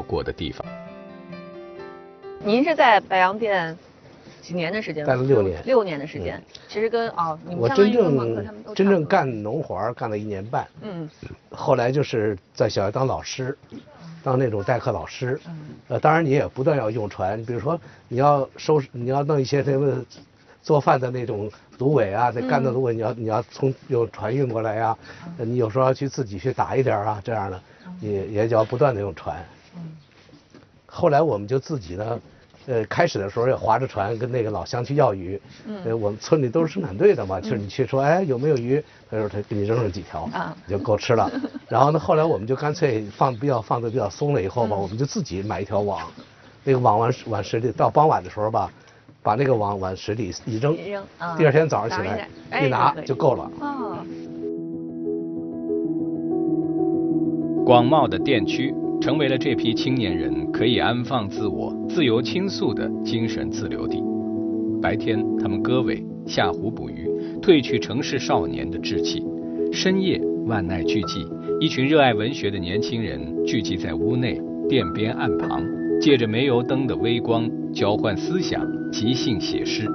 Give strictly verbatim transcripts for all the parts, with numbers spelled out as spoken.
过的地方。 您是在白洋淀几年的时间？ 干了六年。 六年的时间，嗯、其实跟哦，你们我真正真正干农活干了一年半。 嗯。 后来就是在小学当老师，当那种代课老师。嗯。呃，当然你也不断要用船，比如说你要收拾，你要弄一些什么做饭的那种芦苇啊，那干的芦苇，你要你要从用船运过来呀、啊。嗯、你有时候要去自己去打一点啊，这样的，也也就要不断的用船。嗯。后来我们就自己呢。呃，开始的时候也划着船跟那个老乡去要鱼，嗯，呃，我们村里都是生产队的嘛，就是你去说，哎，有没有鱼？他说他给你扔上几条，啊，就够吃了。然后呢，后来我们就干脆放比较放的比较松了以后吧，我们就自己买一条网，那个网往往水里，到傍晚的时候吧，把那个网往水里一扔，一扔，第二天早上起来一拿就够了。哦。 广袤的电区成为了这批青年人可以安放自我、自由倾诉的精神自留地。白天，他们割尾、下湖捕鱼，褪去城市少年的稚气；深夜，万籁俱寂，一群热爱文学的年轻人聚集在屋内、店边岸旁，借着煤油灯的微光，交换思想，即兴写诗。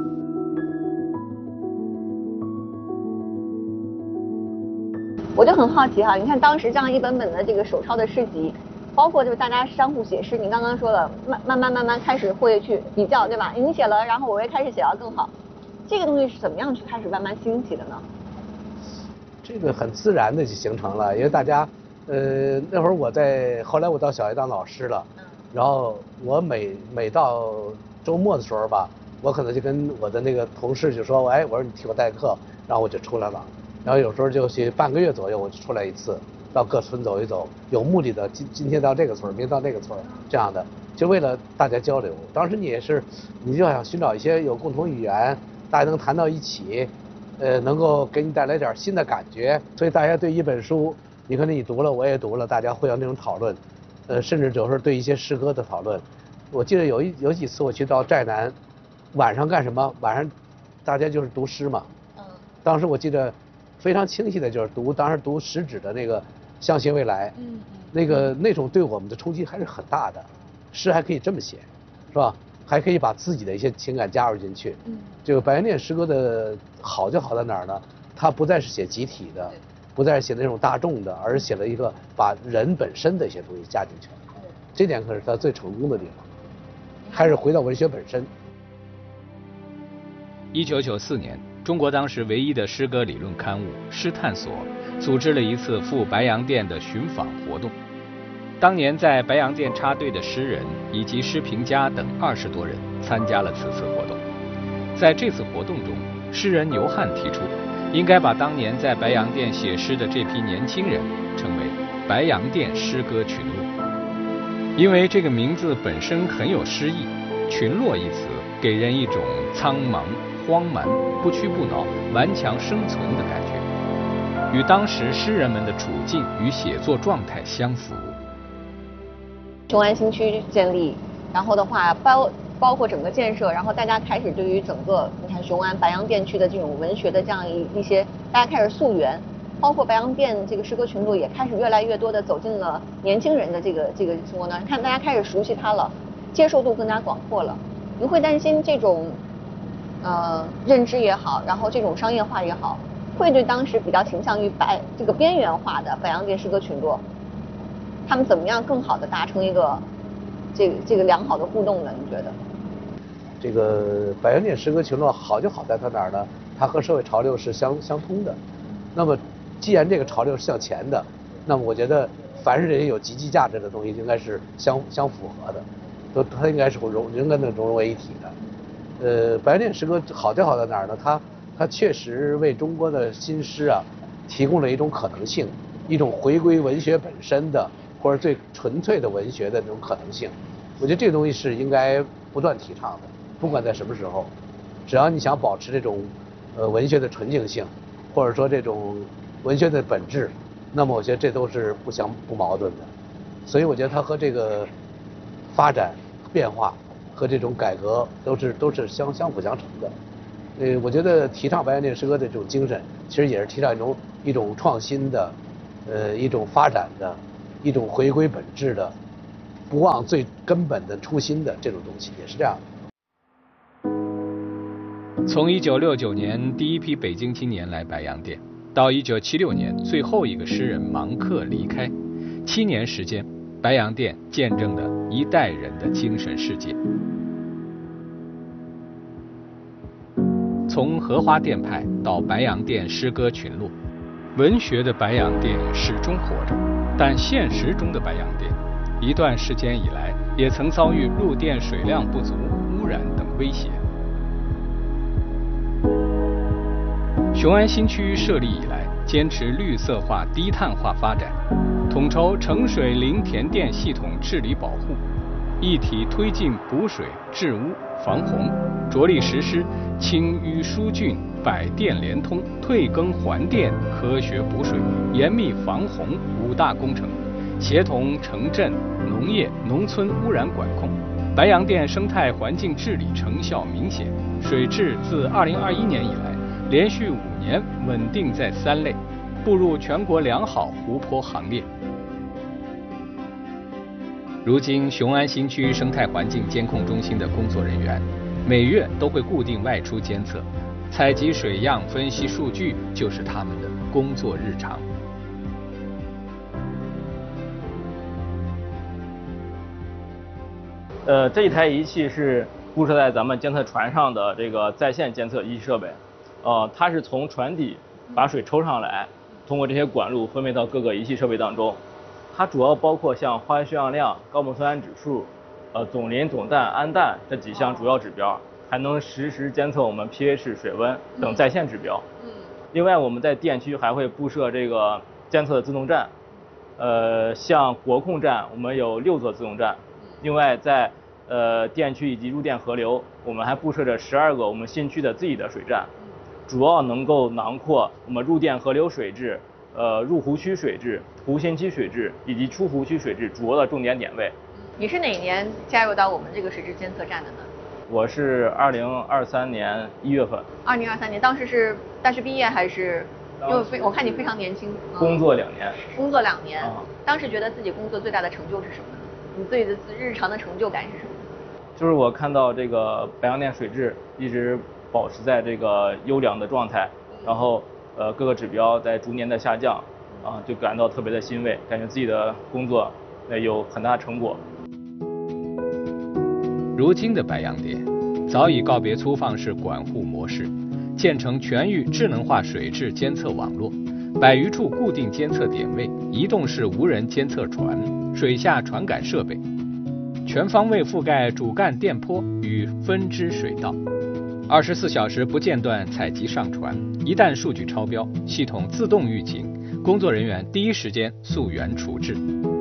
我就很好奇哈，你看当时这样一本本的这个手抄的诗集。包括就是大家相互写诗，你刚刚说了，慢慢慢慢慢开始会去比较，对吧？你写了，然后我也开始写要更好，这个东西是怎么样去开始慢慢兴起的呢？ 这个很自然的就形成了，因为大家，呃，那会儿我在，后来我到小学当老师了，然后我每每到周末的时候吧，我可能就跟我的那个同事就说，哎，我说你替我代课，然后我就出来了，然后有时候就去半个月左右我就出来一次。到各村走一走，有目的的，今今天到这个村，明天到那个村，这样的，就为了大家交流。当时你也是，你就想寻找一些有共同语言，大家能谈到一起，呃，能够给你带来点新的感觉。所以大家对一本书，你可能你读了，我也读了，大家会有那种讨论，呃，甚至有时候对一些诗歌的讨论。我记得有一有几次我去到寨南，晚上干什么？晚上大家就是读诗嘛。嗯。当时我记得非常清晰的就是读，当时读食指的那个。向心未来，嗯，那个那种对我们的冲击还是很大的，诗还可以这么写，是吧？还可以把自己的一些情感加入进去。嗯，这个白洋淀诗歌的好就好在哪儿呢？它不再是写集体的，不再是写那种大众的，而是写了一个把人本身的一些东西加进去了。这点可是它最成功的地方，还是回到文学本身。 一九九四年，中国当时唯一的诗歌理论刊物《诗探索》组织了一次赴白洋淀的寻访活动。当年在白洋淀插队的诗人以及诗评家等二十多人参加了此次活动。在这次活动中，诗人牛汉提出，应该把当年在白洋淀写诗的这批年轻人称为白洋淀诗歌群落，因为这个名字本身很有诗意。群落一词给人一种苍茫、荒蛮、不屈不挠、顽强生存的感觉，与当时诗人们的处境与写作状态相符。 雄安新区建立，然后的话包包括整个建设，然后大家开始对于整个你看雄安白洋淀区的这种文学的这样一一些，大家开始溯源，包括白洋淀这个诗歌群落也开始越来越多的走进了年轻人的这个这个生活当中，看大家开始熟悉它了，接受度更加广阔了。您会担心这种呃认知也好，然后这种商业化也好，会对当时比较倾向于白这个边缘化的白洋淀诗歌群落，他们怎么样更好的达成一个这个这个良好的互动呢？你觉得？ 这个白洋淀诗歌群落好就好在它哪儿呢？它和社会潮流是相相通的。那么，既然这个潮流是向前的，那么我觉得凡是这些有积极价值的东西，应该是相相符合的，都它应该是融应该能融融为一体的。呃，白洋淀诗歌好就好在哪儿呢？它它确实为中国的新诗啊提供了一种可能性，一种回归文学本身的或者最纯粹的文学的那种可能性。我觉得这个东西是应该不断提倡的，不管在什么时候，只要你想保持这种呃文学的纯净性，或者说这种文学的本质，那么我觉得这都是不相不矛盾的。所以我觉得它和这个发展变化和这种改革都是都是相相辅相成的。呃，我觉得提倡白洋淀诗歌的这种精神，其实也是提倡一种一种创新的，呃，一种发展的，一种回归本质的， 不忘最根本的初心的这种东西，也是这样的。 从一九六九年第一批北京青年来白洋淀，到一九七六年最后一个诗人芒克离开，七年时间，白洋淀见证了一代人的精神世界。从荷花淀派到白洋淀诗歌群落，文学的白洋淀始终活着，但现实中的白洋淀，一段时间以来也曾遭遇入淀水量不足、污染等威胁。雄安新区设立以来，坚持绿色化、低碳化发展，统筹城水林田电系统治理保护，一体推进补水、治污、防洪，着力实施清淤疏浚、百电联通、退耕还电、科学补水、严密防洪五大工程，协同城镇、农业、农村污染管控。白洋淀生态环境治理成效明显，水质自二零二一年以来连续五年稳定在三类，步入全国良好湖泊行列。如今，雄安新区生态环境监控中心的工作人员每月都会固定外出监测，采集水样、分析数据，就是他们的工作日常。 呃，这一台仪器是布设在咱们监测船上的这个在线监测仪器设备。呃，它是从船底把水抽上来，通过这些管路分配到各个仪器设备当中。它主要包括像化学血氧量、高锰酸铵指数、呃总磷、总氮、氨氮这几项主要指标，还能实时监测我们 pH、水温等在线指标。嗯。另外，我们在电区还会布设这个监测的自动站，呃，像国控站我们有六座自动站，另外在呃电区以及入电河流，我们还布设着十二个我们新区的自己的水站。主要能够囊括我们入电河流水质、呃入湖区水质、湖心区水质以及出湖区水质主要的重点点位。 你是哪年加入到我们这个水质监测站的呢？ 我是二零二三年一月份。 二零二三年，当时是大学毕业还是？因为非我看你非常年轻。 工作两年。 工作两年。 啊。 当时觉得自己工作最大的成就是什么呢？你自己的日常的成就感是什么？ 就是我看到这个白洋淀水质一直保持在这个优良的状态，然后呃各个指标在逐年的下降，啊就感到特别的欣慰，感觉自己的工作呃有很大成果。 如今的白洋淀早已告别粗放式管护模式，建成全域智能化水质监测网络，百余处固定监测点位，移动式无人监测船、水下传感设备，全方位覆盖主干电波与分支水道。二十四小时不间断采集上传，一旦数据超标，系统自动预警，工作人员第一时间溯源处置。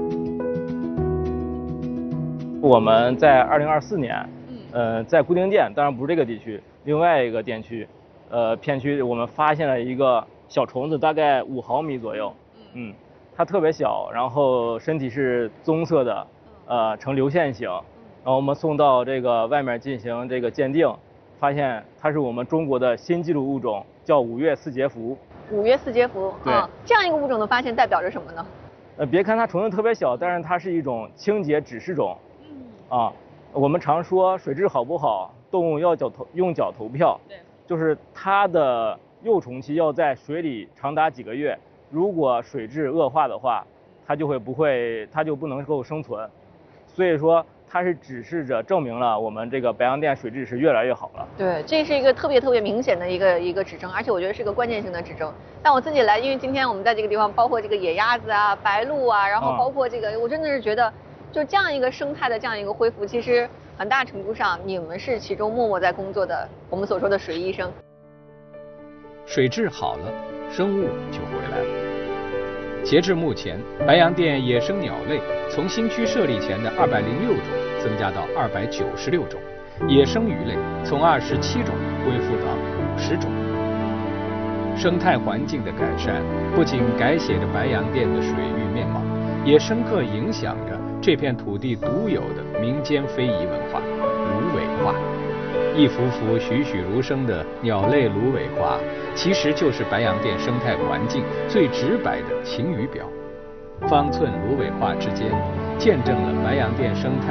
我们在二零二四年，呃，在固定店，当然不是这个地区，另外一个店区，呃，片区，我们发现了一个小虫子，大概五毫米左右，嗯，它特别小，然后身体是棕色的，呃，呈流线型，然后我们送到这个外面进行这个鉴定。发现它是我们中国的新纪录物种，叫五岳四节蝠。 五岳四节蝠， 对、 啊，这样一个物种的发现代表着什么呢？ 呃，别看它虫子特别小，但是它是一种清洁指示种。嗯。啊，我们常说水质好不好，动物要脚投用脚投票。对。就是它的幼虫期要在水里长达几个月，如果水质恶化的话，它就会不会，它就不能够生存。所以说。它是指示着证明了我们这个白洋淀水质是越来越好了。 对，这是一个特别特别明显的一个一个指征，而且我觉得是个关键性的指征。但我自己来，因为今天我们在这个地方，包括这个野鸭子啊、白鹭啊，然后包括这个，嗯、我真的是觉得，就这样一个生态的这样一个恢复，其实很大程度上你们是其中默默在工作的，我们所说的水医生。 水质好了，生物就回来了。截至目前，白洋淀野生鸟类从新区设立前的二百零六种增加到二百九十六种，野生鱼类从二十七种恢复到五十种。生态环境的改善不仅改写着白洋淀的水域面貌，也深刻影响着这片土地独有的民间非遗文化——芦苇画。一幅幅栩栩如生的鸟类芦苇画，其实就是白洋淀生态环境最直白的晴雨表。方寸芦苇画之间， 见证了白洋淀生态